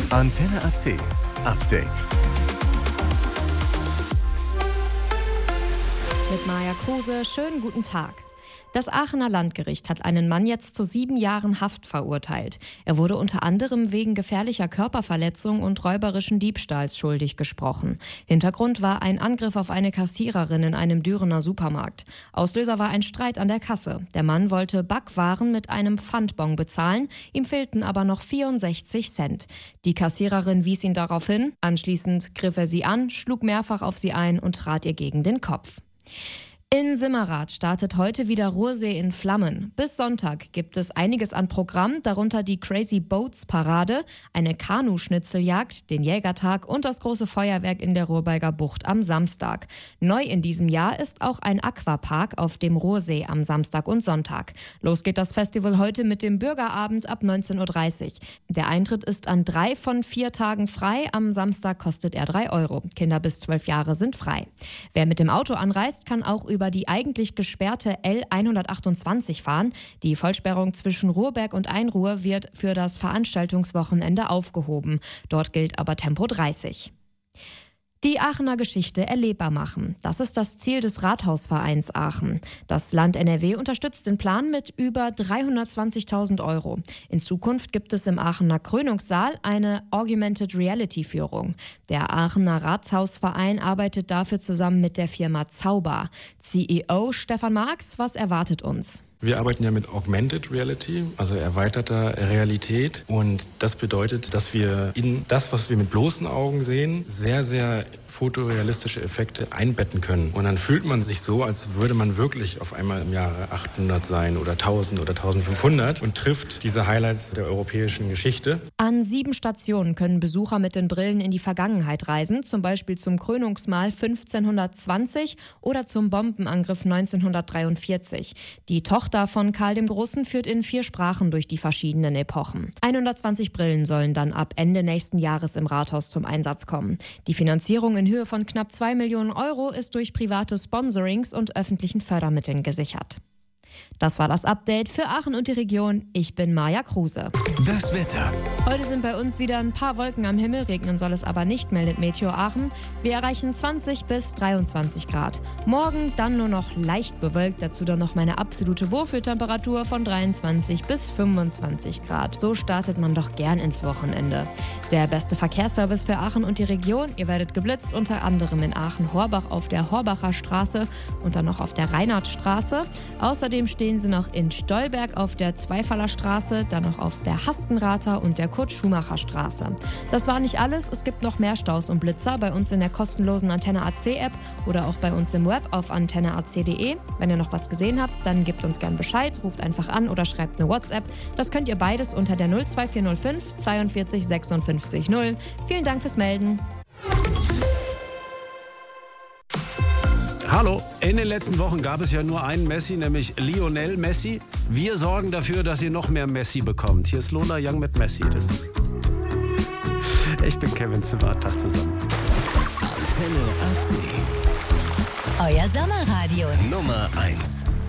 Antenne AC Update. Mit Maja Kruse, schönen guten Tag. Das Aachener Landgericht hat einen Mann jetzt zu 7 Jahren Haft verurteilt. Er wurde unter anderem wegen gefährlicher Körperverletzung und räuberischen Diebstahls schuldig gesprochen. Hintergrund war ein Angriff auf eine Kassiererin in einem Dürener Supermarkt. Auslöser war ein Streit an der Kasse. Der Mann wollte Backwaren mit einem Pfandbon bezahlen, ihm fehlten aber noch 64 Cent. Die Kassiererin wies ihn darauf hin. Anschließend griff er sie an, schlug mehrfach auf sie ein und trat ihr gegen den Kopf. In Simmerath startet heute wieder Ruhrsee in Flammen. Bis Sonntag gibt es einiges an Programm, darunter die Crazy Boats Parade, eine Kanu-Schnitzeljagd, den Jägertag und das große Feuerwerk in der Ruhrberger Bucht am Samstag. Neu in diesem Jahr ist auch ein Aquapark auf dem Ruhrsee am Samstag und Sonntag. Los geht das Festival heute mit dem Bürgerabend ab 19:30 Uhr. Der Eintritt ist an 3 von 4 Tagen frei. Am Samstag kostet er 3 Euro. Kinder bis 12 Jahre sind frei. Wer mit dem Auto anreist, kann auch über die eigentlich gesperrte L128 fahren. Die Vollsperrung zwischen Ruhrberg und Einruhr wird für das Veranstaltungswochenende aufgehoben. Dort gilt aber Tempo 30. Die Aachener Geschichte erlebbar machen. Das ist das Ziel des Rathausvereins Aachen. Das Land NRW unterstützt den Plan mit über 320.000 Euro. In Zukunft gibt es im Aachener Krönungssaal eine Augmented Reality Führung. Der Aachener Rathausverein arbeitet dafür zusammen mit der Firma Zauber. CEO Stefan Marx, was erwartet uns? Wir arbeiten ja mit Augmented Reality, also erweiterter Realität. Und das bedeutet, dass wir in das, was wir mit bloßen Augen sehen, sehr, sehr fotorealistische Effekte einbetten können. Und dann fühlt man sich so, als würde man wirklich auf einmal im Jahre 800 sein oder 1000 oder 1500 und trifft diese Highlights der europäischen Geschichte. An 7 Stationen können Besucher mit den Brillen in die Vergangenheit reisen, zum Beispiel zum Krönungsmahl 1520 oder zum Bombenangriff 1943. Die Tochter von Karl dem Großen führt in 4 Sprachen durch die verschiedenen Epochen. 120 Brillen sollen dann ab Ende nächsten Jahres im Rathaus zum Einsatz kommen. Die Finanzierung in Höhe von knapp 2 Millionen Euro ist durch private Sponsorings und öffentlichen Fördermitteln gesichert. Das war das Update für Aachen und die Region. Ich bin Maja Kruse. Das Wetter. Heute sind bei uns wieder ein paar Wolken am Himmel, regnen soll es aber nicht, meldet Meteo Aachen. Wir erreichen 20 bis 23 Grad. Morgen dann nur noch leicht bewölkt, dazu dann noch meine absolute Wohlfühltemperatur von 23 bis 25 Grad. So startet man doch gern ins Wochenende. Der beste Verkehrsservice für Aachen und die Region. Ihr werdet geblitzt, unter anderem in Aachen-Horbach auf der Horbacher Straße und dann noch auf der Reinhardtstraße. Außerdem stehen sie noch in Stolberg auf der Zweifaller Straße, dann noch auf der Hastenrather und der Kurt-Schumacher-Straße. Das war nicht alles, es gibt noch mehr Staus und Blitzer bei uns in der kostenlosen Antenne AC-App oder auch bei uns im Web auf antenneac.de. Wenn ihr noch was gesehen habt, dann gebt uns gern Bescheid, ruft einfach an oder schreibt eine WhatsApp. Das könnt ihr beides unter der 02405 42 56 0. Vielen Dank fürs Melden. Hallo, in den letzten Wochen gab es ja nur einen Messi, nämlich Lionel Messi. Wir sorgen dafür, dass ihr noch mehr Messi bekommt. Hier ist Lola Young mit Messi. Ich bin Kevin Zimmert, Tag zusammen. Antenne AC. Euer Sommerradio. Nummer 1.